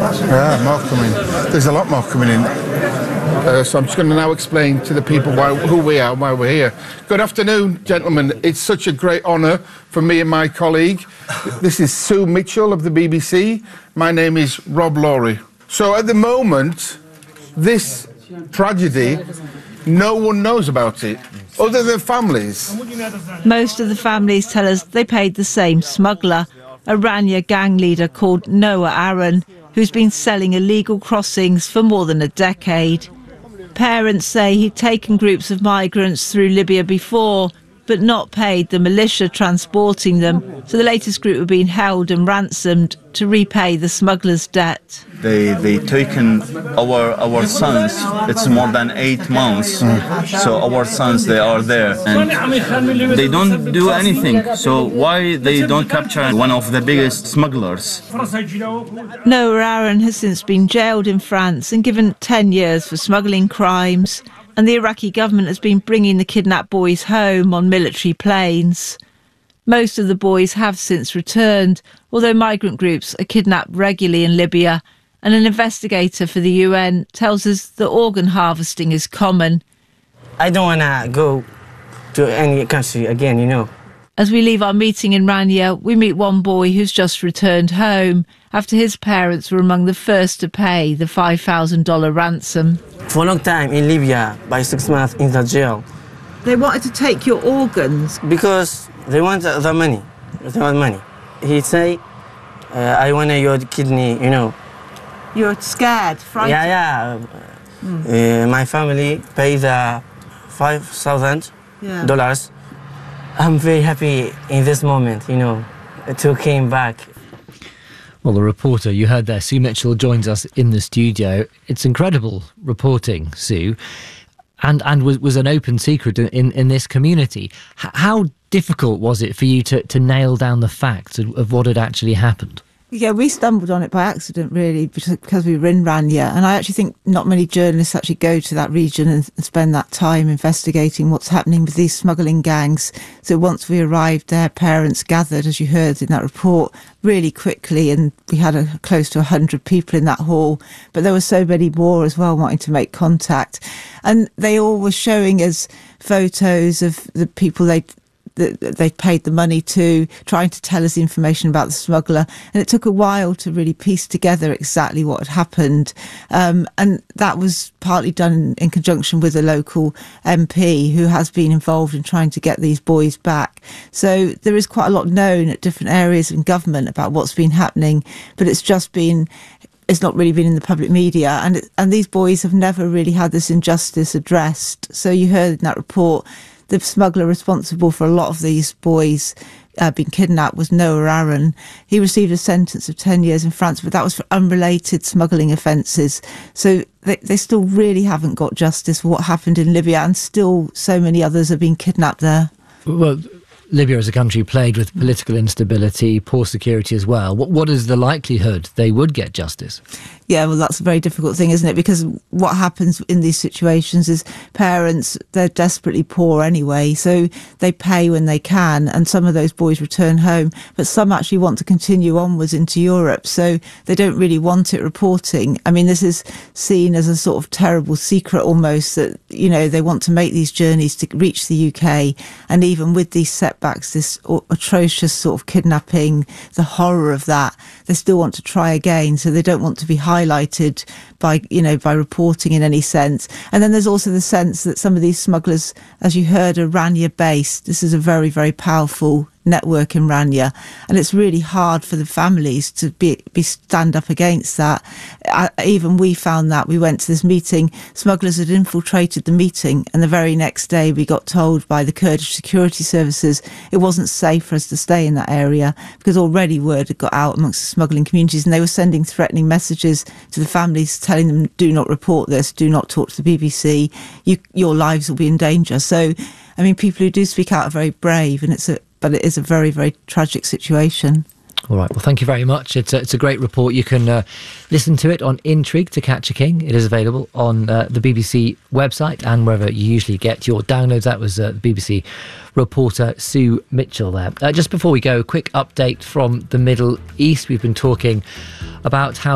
Yeah, more coming. There's a lot more coming in. So I'm just going to now explain to the people who we are and why we're here. Good afternoon, gentlemen. It's such a great honour for me and my colleague. This is Sue Mitchell of the BBC. My name is Rob Lawrie. So at the moment, this tragedy, no one knows about it, other than families. Most of the families tell us they paid the same smuggler, a Rania gang leader called Noah Aaron, who's been selling illegal crossings for more than a decade. Parents say he'd taken groups of migrants through Libya before, but not paid the militia transporting them, so the latest group were being held and ransomed to repay the smugglers' debt. They taken our sons. It's more than 8 months. So our sons, they are there and they don't do anything. So why they don't capture one of the biggest smugglers? Noah Aaron has since been jailed in France and given 10 years for smuggling crimes. And the Iraqi government has been bringing the kidnapped boys home on military planes. Most of the boys have since returned, although migrant groups are kidnapped regularly in Libya, and an investigator for the UN tells us that organ harvesting is common. I don't want to go to any country again, you know. As we leave our meeting in Rania, we meet one boy who's just returned home after his parents were among the first to pay the $5,000 ransom. For a long time in Libya, by 6 months in the jail. They wanted to take your organs? Because they want the money. They want money. He say, I want your kidney, you know. You're scared, frightened? Yeah. My family paid the $5,000. Yeah. I'm very happy in this moment, you know, to came back. Well, the reporter you heard there, Sue Mitchell, joins us in the studio. It's incredible reporting, Sue, and was an open secret in this community. How difficult was it for you to nail down the facts of what had actually happened? Yeah, we stumbled on it by accident, really, because we were in Rania. And I actually think not many journalists actually go to that region and spend that time investigating what's happening with these smuggling gangs. So once we arrived there, parents gathered, as you heard in that report, really quickly. And we had close to 100 people in that hall. But there were so many more as well wanting to make contact. And they all were showing us photos of the people they paid the money to, trying to tell us information about the smuggler. And it took a while to really piece together exactly what had happened. And that was partly done in conjunction with a local MP who has been involved in trying to get these boys back. So there is quite a lot known at different areas in government about what's been happening, but it's not really been in the public media. And these boys have never really had this injustice addressed. So you heard in that report, the smuggler responsible for a lot of these boys being kidnapped was Noah Aaron. He received a sentence of 10 years in France, but that was for unrelated smuggling offences. So they still really haven't got justice for what happened in Libya, and still so many others are being kidnapped there. Well, Libya as a country plagued with political instability, poor security as well. What is the likelihood they would get justice? Yeah, well, that's a very difficult thing, isn't it? Because what happens in these situations is parents, they're desperately poor anyway, so they pay when they can, and some of those boys return home, but some actually want to continue onwards into Europe, so they don't really want it reporting. I mean, this is seen as a sort of terrible secret almost, that, you know, they want to make these journeys to reach the UK, and even with these setbacks, this atrocious sort of kidnapping, the horror of that, they still want to try again, so they don't want to be highlighted by reporting in any sense. And then there's also the sense that some of these smugglers, as you heard, are Rania based. This is a very, very powerful network in Rania, and it's really hard for the families to be stand up against that. Even we found that. We went to this meeting, smugglers had infiltrated the meeting, and the very next day we got told by the Kurdish security services it wasn't safe for us to stay in that area, because already word had got out amongst the smuggling communities, and they were sending threatening messages to the families telling them, do not report this, do not talk to the BBC, your lives will be in danger. So, I mean, people who do speak out are very brave, and but it is a very, very tragic situation. All right, well, thank you very much. It's a great report. You can listen to it on Intrigue to Catch a King. It is available on the BBC website and wherever you usually get your downloads. That was the BBC reporter Sue Mitchell there. Just before we go, a quick update from the Middle East. We've been talking about how